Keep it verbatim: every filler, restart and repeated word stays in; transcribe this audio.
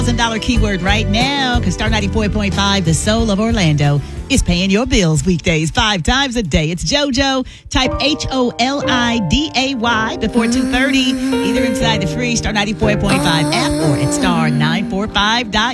one thousand dollars keyword right now, because Star ninety-four point five, the soul of Orlando, is paying your bills weekdays five times a day. It's JoJo. Type H O L I D A Y before two thirty, either inside the free Star ninety-four point five app or at star nine four five dot com.